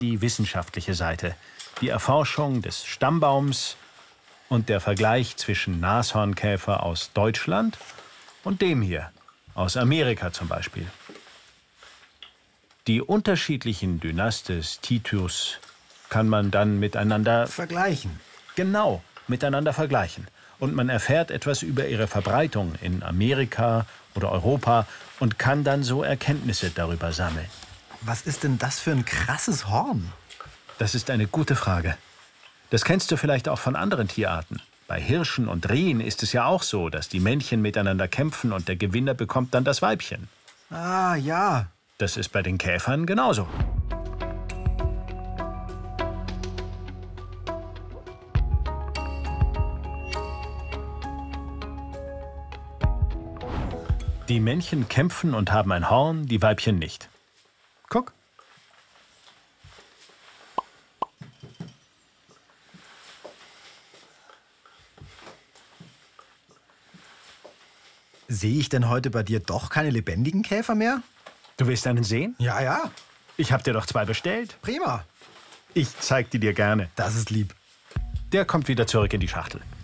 Die wissenschaftliche Seite, die Erforschung des Stammbaums und der Vergleich zwischen Nashornkäfer aus Deutschland und dem hier, aus Amerika zum Beispiel. Die unterschiedlichen Dynastes Titus kann man dann miteinander vergleichen. Genau, miteinander vergleichen. Und man erfährt etwas über ihre Verbreitung in Amerika oder Europa und kann dann so Erkenntnisse darüber sammeln. Was ist denn das für ein krasses Horn? Das ist eine gute Frage. Das kennst du vielleicht auch von anderen Tierarten. Bei Hirschen und Rehen ist es ja auch so, dass die Männchen miteinander kämpfen und der Gewinner bekommt dann das Weibchen. Ah, ja. Das ist bei den Käfern genauso. Die Männchen kämpfen und haben ein Horn, die Weibchen nicht. Guck. Sehe ich denn heute bei dir doch keine lebendigen Käfer mehr? Du willst einen sehen? Ja, ja. Ich habe dir doch 2 bestellt. Prima. Ich zeig die dir gerne. Das ist lieb. Der kommt wieder zurück in die Schachtel.